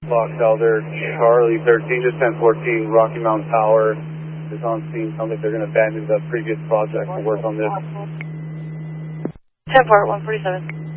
Fox Elder, Charlie 13, just 1014, Rocky Mountain Tower is on scene. Sounds like they're going to abandon the previous project and work on this. 10-4, 147.